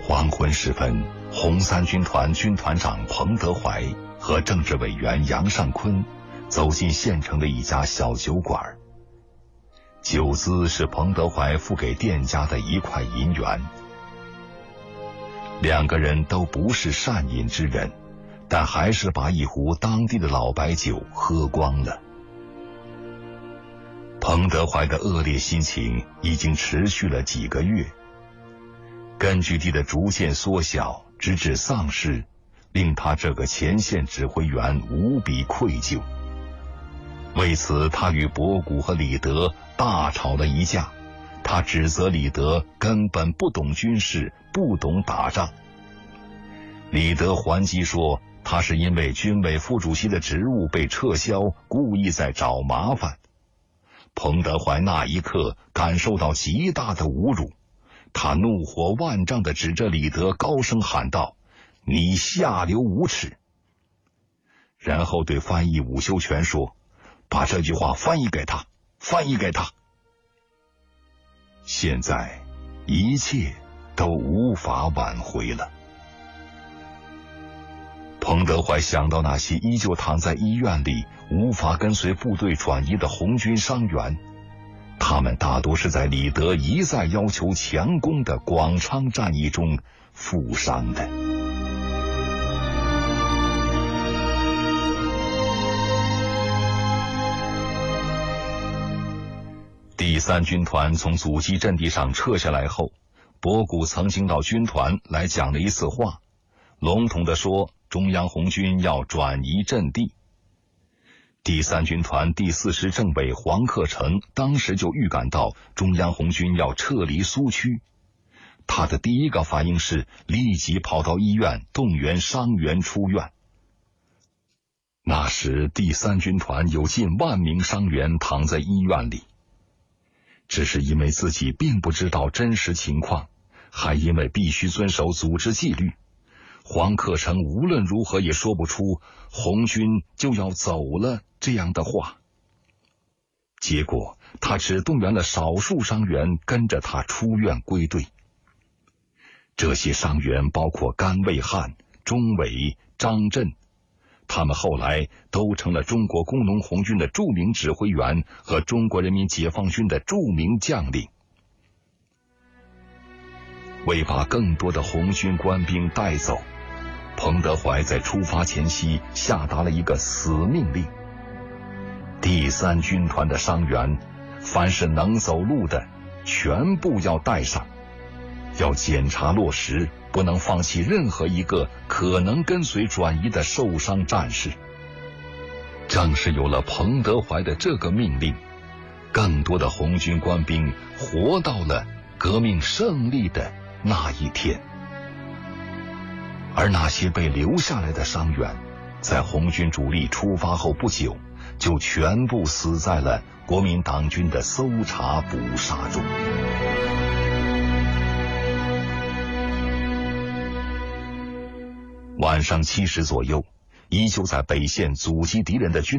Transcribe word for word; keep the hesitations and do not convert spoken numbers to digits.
黄昏时分，红三军团军团长彭德怀和政治委员杨尚昆走进县城的一家小酒馆。酒资是彭德怀付给店家的一块银元。两个人都不是善饮之人，但还是把一壶当地的老白酒喝光了。彭德怀的恶劣心情已经持续了几个月，根据地的逐渐缩小，直至丧失，令他这个前线指挥员无比愧疚。为此，他与博古和李德大吵了一架。他指责李德根本不懂军事，不懂打仗。李德还击说，他是因为军委副主席的职务被撤销，故意在找麻烦。彭德怀那一刻感受到极大的侮辱，他怒火万丈地指着李德高声喊道：“你下流无耻！”然后对翻译伍修权说：“把这句话翻译给他，翻译给他。”现在一切都无法挽回了。彭德怀想到那些依旧躺在医院里无法跟随部队转移的红军伤员，他们大多是在李德一再要求强攻的广昌战役中负伤的。第三军团从阻击阵地上撤下来后，博古曾经到军团来讲了一次话，笼统地说中央红军要转移阵地。第三军团第四师政委黄克诚当时就预感到中央红军要撤离苏区，他的第一个反应是立即跑到医院动员伤员出院。那时第三军团有近万名伤员躺在医院里，只是因为自己并不知道真实情况，还因为必须遵守组织纪律，黄克诚无论如何也说不出红军就要走了这样的话。结果他只动员了少数伤员跟着他出院归队。这些伤员包括甘卫汉、钟伟、张震，他们后来都成了中国工农红军的著名指挥员和中国人民解放军的著名将领。为把更多的红军官兵带走，彭德怀在出发前夕下达了一个死命令：第三军团的伤员，凡是能走路的，全部要带上，要检查落实，不能放弃任何一个可能跟随转移的受伤战士。正是有了彭德怀的这个命令，更多的红军官兵活到了革命胜利的那一天。而那些被留下来的伤员，在红军主力出发后不久，就全部死在了国民党军的搜查捕杀中。晚上七时左右，依旧在北线阻击敌人的军